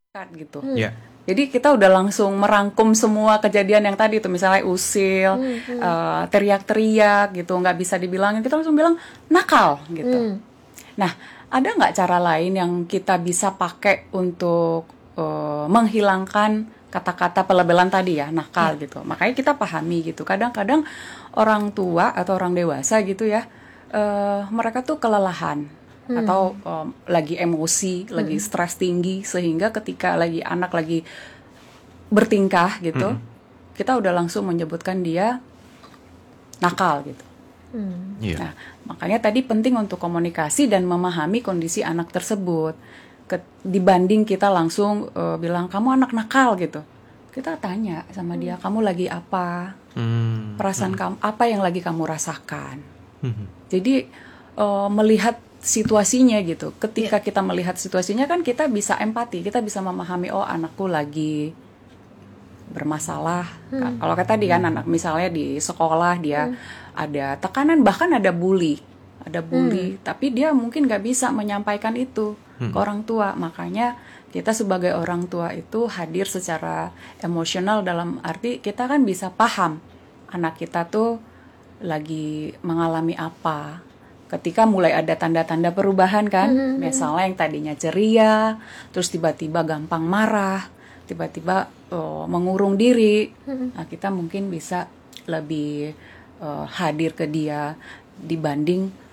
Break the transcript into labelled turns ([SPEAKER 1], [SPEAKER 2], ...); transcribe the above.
[SPEAKER 1] gitu.
[SPEAKER 2] Ya.
[SPEAKER 1] Jadi kita udah langsung merangkum semua kejadian yang tadi itu, misalnya usil, teriak-teriak gitu, nggak bisa dibilangin, kita langsung bilang nakal gitu. Nah, ada nggak cara lain yang kita bisa pakai untuk menghilangkan kata-kata pelebelan tadi ya, nakal gitu. Makanya kita pahami gitu. Kadang-kadang orang tua atau orang dewasa gitu ya, mereka tuh kelelahan atau lagi emosi, lagi stres tinggi, sehingga ketika lagi anak lagi bertingkah gitu, kita udah langsung menyebutkan dia nakal gitu.
[SPEAKER 2] Iya.
[SPEAKER 1] Nah, makanya tadi penting untuk komunikasi dan memahami kondisi anak tersebut. Dibanding kita langsung bilang kamu anak nakal gitu. Kita tanya sama dia, kamu lagi apa? Perasaan kamu apa yang lagi kamu rasakan? Jadi melihat situasinya gitu. Ketika kita melihat situasinya kan kita bisa empati, kita bisa memahami, oh anakku lagi bermasalah. Kalau kayak tadi kan anak misalnya di sekolah dia ada tekanan, bahkan ada bully, tapi dia mungkin nggak bisa menyampaikan itu ke orang tua. Makanya kita sebagai orang tua itu hadir secara emosional, dalam arti kita kan bisa paham anak kita tuh lagi mengalami apa. Ketika mulai ada tanda-tanda perubahan kan, misalnya yang tadinya ceria, terus tiba-tiba gampang marah, tiba-tiba mengurung diri. Nah, kita mungkin bisa lebih hadir ke dia dibanding